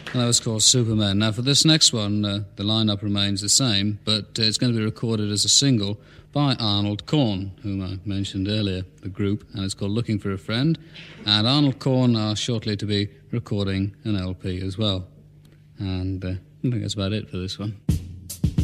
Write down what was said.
And that was called Superman. Now, for this next one, the lineup remains the same, but it's going to be recorded as a single by Arnold Korn, whom I mentioned earlier, the group, and it's called Looking for a Friend. And Arnold Korn are shortly to be recording an LP as well. And I think that's about it for this one.